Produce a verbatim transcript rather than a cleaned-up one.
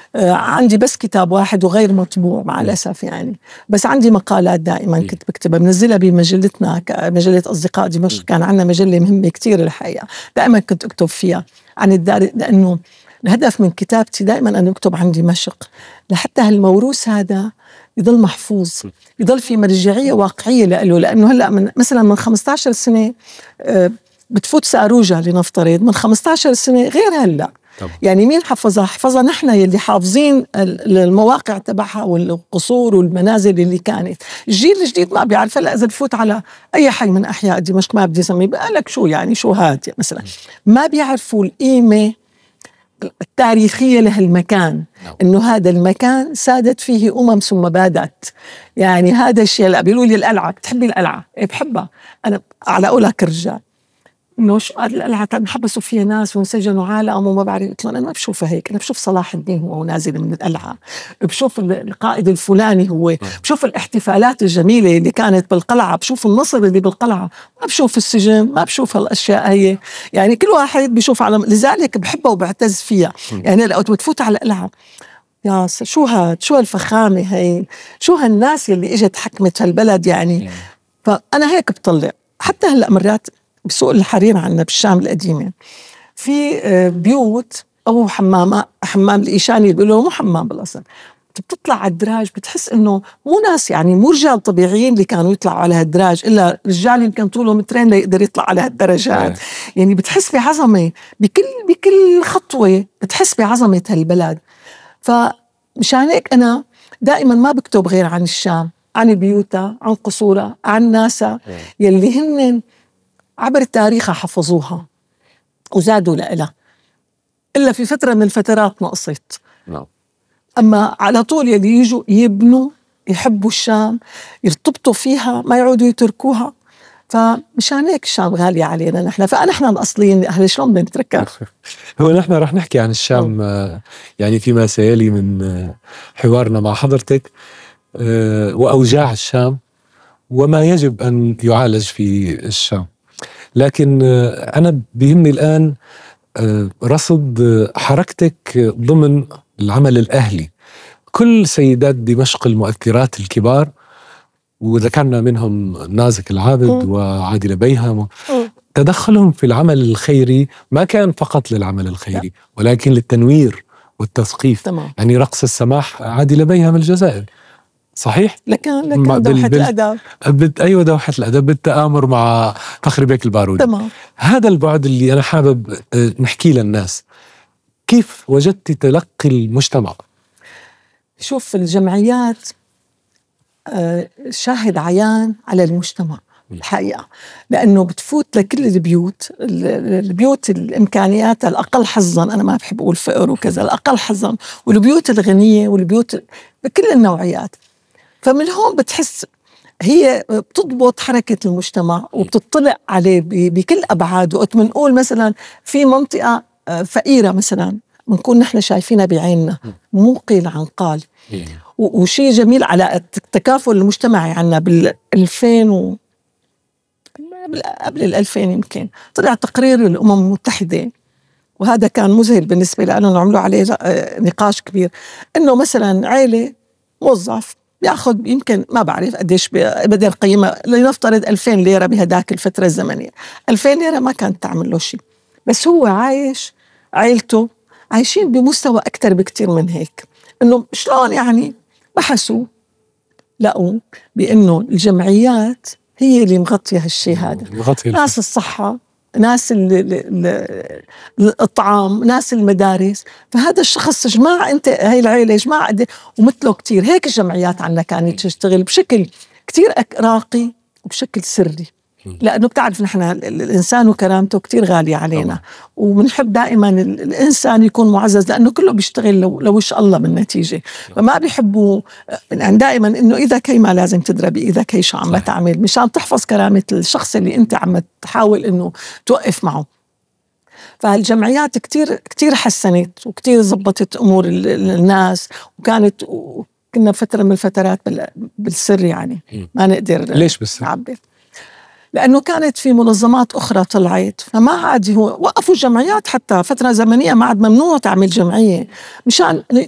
آه عندي بس كتاب واحد وغير مطبوع مع الأسف يعني، بس عندي مقالات دائما كنت بكتبها بنزلها بمجلتنا مجلة أصدقاء دمشق. كان عندنا مجلة مهمة كتير الحقيقة، دائما كنت أكتب فيها عن الدار، لأنه الهدف من كتابتي دائما أن أكتب عن دمشق لحتى هالموروث هذا يضل محفوظ، يضل في مرجعية واقعية له. لأنه هلأ من مثلا من خمسة عشر سنة آه بتفوت ساروجة لنفترض، من خمسة عشر سنة غير هلأ. طبعا. يعني مين حفظها؟ حفظها نحن يلي حافظين المواقع تبعها والقصور والمنازل اللي كانت. الجيل الجديد ما بيعرف. هلا إذا تفوت على أي حي من أحياء دمشق ما بدي أسميه بقالك شو يعني شو هاد مثلا، ما بيعرفوا القيمة التاريخية لهالمكان، إنه هذا المكان سادت فيه أمم ثم بادت. يعني هذا الشيء اللي بيقولوا لي القلعة، بتحبي القلعة؟ إيه بحبها أنا على قولها كرجال. إنه شو هذه القلعة انحبسوا فيها ناس وانسجنوا عالم وما بعرف. قلت له أنا ما بشوفها هيك، أنا بشوف صلاح الدين هو نازل من القلعة، بشوف القائد الفلاني هو، بشوف الاحتفالات الجميلة اللي كانت بالقلعة، بشوف النصر اللي بالقلعة، ما بشوف السجن، ما بشوف هالأشياء هي. يعني كل واحد بيشوف على، لذلك بحبها وبعتز فيها. يعني لو بتفوت على القلعة يا شو هاد، شو هالفخامة هي، شو هالناس اللي اجت حكمت هالبلد يعني. فأنا هيك بطلع. حتى هلأ مرات بسوق الحرير عنا بالشام القديمة في بيوت أو حمام حمام الإيشاني اللي بيقولوا مو حمام بالأصل، بتطلع على الدراج بتحس إنه مو ناس، يعني مو رجال طبيعيين اللي كانوا يطلعوا على هالدراج، إلا رجال يمكن طوله مترين ليقدر يطلع على هالدرجات. يعني بتحس بعظمة بكل بكل خطوة، بتحس بعظمة هالبلد. فمشان هيك أنا دائما ما بكتب غير عن الشام، عن بيوتها، عن قصورها، عن ناسها يلي هن عبر تاريخها حفظوها وزادوا لها، إلا في فترة من الفترات نقصت. نعم. أما على طول يلي يجوا يبنوا، يحبوا الشام، يرتبطوا فيها، ما يعودوا يتركوها. فمشان هيك الشام غالية علينا نحن، فنحن الأصليين أهل شلون بدنا نتركها. هو نحن رح نحكي عن الشام أوه. يعني فيما سيلي من حوارنا مع حضرتك، وأوجاع الشام وما يجب أن يعالج في الشام. لكن أنا بيهمني الآن رصد حركتك ضمن العمل الأهلي. كل سيدات دمشق المؤثرات الكبار، وذكرنا منهم نازك العابد وعادلة بيهم، تدخلهم في العمل الخيري ما كان فقط للعمل الخيري ولكن للتنوير والتثقيف. تمام. يعني رقص السماح عادلة بيهم الجزائر، صحيح؟ لكن لكن دوحة الأدب بت... أيوة دوحة الأدب بالتآمر مع فخري بيك البارودي. تمام. هذا البعد اللي أنا حابب نحكي للناس. كيف وجدت تلقي المجتمع؟ شوف الجمعيات شاهد عيان على المجتمع الحقيقة، لأنه بتفوت لكل البيوت، البيوت الإمكانيات الأقل حظاً، أنا ما بحب أقول فقر وكذا، الأقل حظاً، والبيوت الغنية والبيوت بكل النوعيات. فمن هون بتحس هي بتضبط حركة المجتمع وبتطلع عليه بكل أبعاد. وقت منقول مثلا في منطقة فقيرة مثلا بنكون نحن شايفينها بعيننا، مو قيل عن قال. وشيء جميل على التكافل المجتمعي عنا بالألفين و قبل الألفين يمكن طلع تقرير الأمم المتحدة، وهذا كان مذهل بالنسبة لأنه عملوا عليه نقاش كبير، إنه مثلا عائلة موظف بياخد يمكن ما بعرف قديش بدي القيمة، لنفترض ألفين ليرة بهداك الفترة الزمنية. ألفين ليرة ما كانت تعمل له شيء، بس هو عايش، عائلته عايشين بمستوى أكتر بكتير من هيك. إنه شلون يعني بحثوا لقوا بأنه الجمعيات هي اللي مغطية هالشيء هذا، ناس الصحة، ناس الطعام، ناس المدارس. فهذا الشخص جماعة أنت هاي العيلة جماعة قد ومثله كتير. هيك الجمعيات عنا كانت تشتغل بشكل كتير راقي وبشكل سري، لأنه بتعرف نحن الإنسان وكرامته كتير غالية علينا، وبنحب دائما الإنسان يكون معزز لأنه كله بيشتغل لو, لو إيش الله بالنتيجة. فما بيحبوا يعني دائما إنه إذا كي ما لازم تضربي إذا كي شو عم تعمل مشان تحفظ كرامة الشخص اللي أنت عم تحاول إنه توقف معه. فالجمعيات كتير كتير حسنت وكتير زبطت أمور الناس، وكانت كنا فترة من الفترات بالسر، يعني ما نقدر ليش بالسر؟ نعبر، لأنه كانت في منظمات أخرى طلعت فما عاد هو وقفوا الجمعيات. حتى فترة زمنية ما عاد ممنوع تعمل جمعية مشان